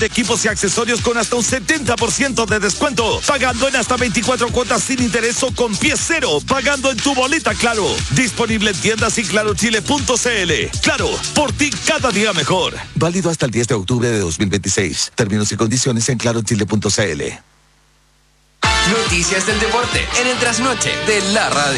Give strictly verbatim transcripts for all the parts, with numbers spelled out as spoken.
de equipos y accesorios con hasta un setenta por ciento de descuento. Pagando en hasta veinticuatro cuotas sin interés o con pie cero. Pagando en tu boleta Claro. Disponible en tiendas y claro chile punto c l. Claro, por ti cada día mejor. Válido hasta el diez de octubre de dos mil veintiséis. Términos y condiciones en claro chile punto c l. Noticias del deporte en el trasnoche de la radio.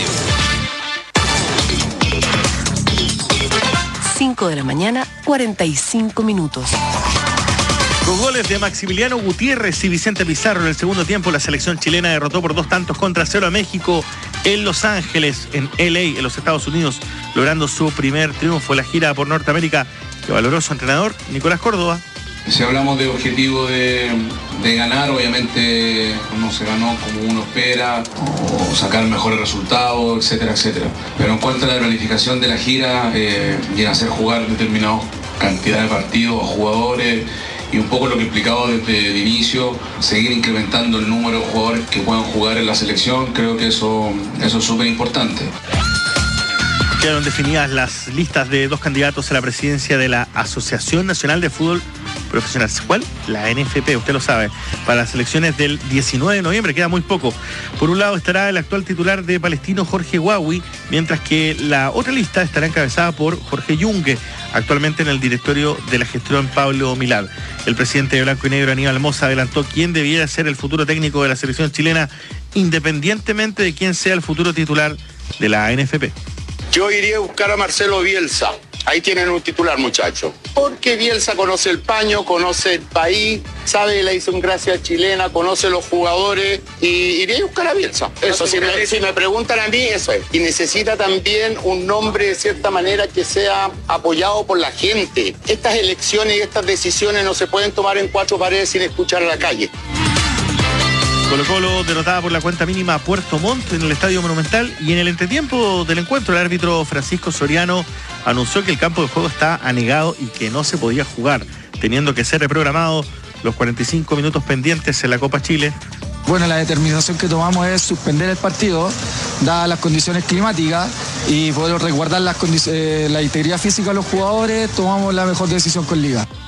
cinco de la mañana, cuarenta y cinco minutos. Con goles de Maximiliano Gutiérrez y Vicente Pizarro en el segundo tiempo, la selección chilena derrotó por dos tantos contra cero a México en Los Ángeles, en L A, en los Estados Unidos, logrando su primer triunfo en la gira por Norteamérica, que valoró su entrenador, Nicolás Córdoba. Si hablamos de objetivo de, de ganar, obviamente no se ganó como uno espera, o sacar mejores resultados, etcétera, etcétera. Pero en cuanto a la planificación de la gira, eh, y en hacer jugar determinada cantidad de partidos a jugadores, y un poco lo que explicaba desde el inicio, seguir incrementando el número de jugadores que puedan jugar en la selección, creo que eso, eso es súper importante. Quedaron definidas las listas de dos candidatos a la presidencia de la Asociación Nacional de Fútbol Profesional. ¿Cuál? La N F P, usted lo sabe. Para las elecciones del diecinueve de noviembre, queda muy poco. Por un lado estará el actual titular de Palestino, Jorge Huawi, mientras que la otra lista estará encabezada por Jorge Yungue, actualmente en el directorio de la gestión Pablo Milad. El presidente de Blanco y Negro, Aníbal Mosa, adelantó quién debiera ser el futuro técnico de la selección chilena, independientemente de quién sea el futuro titular de la N F P. Yo iría a buscar a Marcelo Bielsa. Ahí tienen un titular, muchachos. Porque Bielsa conoce el paño, conoce el país, sabe la idiosincrasia chilena, conoce los jugadores, y iría a buscar a Bielsa. Eso, si me, si me preguntan a mí, eso es. Y necesita también un nombre, de cierta manera, que sea apoyado por la gente. Estas elecciones y estas decisiones no se pueden tomar en cuatro paredes sin escuchar a la calle. Colo-Colo derrotada por la cuenta mínima a Puerto Montt en el Estadio Monumental, y en el entretiempo del encuentro el árbitro Francisco Soriano anunció que el campo de juego está anegado y que no se podía jugar, teniendo que ser reprogramado los cuarenta y cinco minutos pendientes en la Copa Chile. Bueno, la determinación que tomamos es suspender el partido, dadas las condiciones climáticas, y poder resguardar las condic- eh, la integridad física de los jugadores. Tomamos la mejor decisión con Liga.